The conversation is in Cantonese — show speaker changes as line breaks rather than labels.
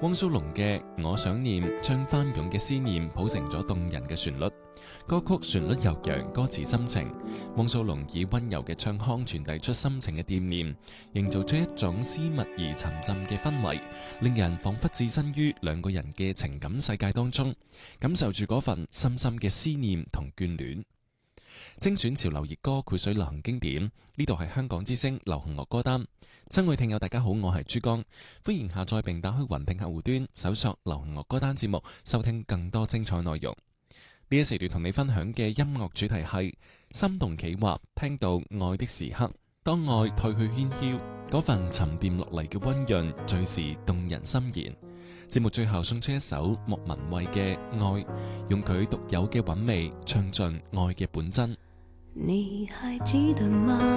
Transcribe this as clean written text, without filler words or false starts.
汪蘇泷嘅《我想念》將翻湧嘅思念譜成咗動人嘅旋律，歌曲旋律悠揚，歌詞深情。汪蘇泷以溫柔嘅唱腔傳遞出深情嘅惦念，營造出一種私密而沉浸嘅氛圍，令人仿佛置身於兩個人嘅情感世界當中，感受住嗰份深深嘅思念同眷戀。精選潮流熱歌，膾炙流行經典，呢度係香港之聲流行樂歌單。親愛聽友大家好，我係珠江，歡迎下載並打開雲聽客戶端，搜索流行樂歌單節目，收聽更多精彩內容。呢一時段同你分享嘅音樂主題係心動企劃，聽到愛的時刻，當愛褪去喧囂，嗰份沉澱落嚟嘅溫潤，最是動人心弦。節目最後送出一首莫文蔚嘅《愛》，用佢獨有嘅韻味唱盡愛嘅本真。
你還記得嗎？